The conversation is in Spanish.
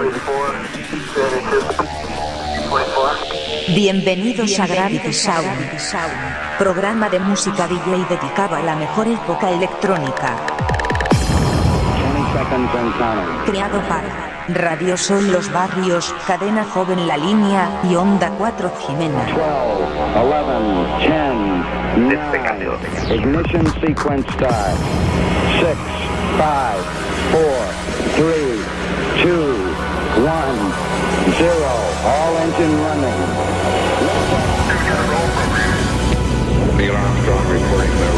Bienvenidos a Gravity Sound, programa de música DJ dedicado a la mejor época electrónica. Creado para Radio Sol Los Barrios, Cadena Joven La Línea y Onda 4 Jimena. 12, 11, 10, 9, ignition sequence start. 6, 5, 4, 3, 2, 1, 0. All engine running. Neil Armstrong reporting the